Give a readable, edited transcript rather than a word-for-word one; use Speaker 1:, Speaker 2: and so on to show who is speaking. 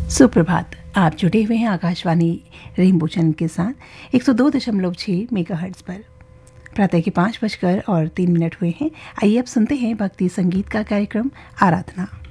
Speaker 1: सुप्रभात। आप जुड़े हुए हैं आकाशवाणी रेनबो चैनल के साथ 102.6 मेगाहर्ट्ज़ पर। प्रातः के 5:03 हुए हैं। आइए अब सुनते हैं भक्ति संगीत का कार्यक्रम आराधना।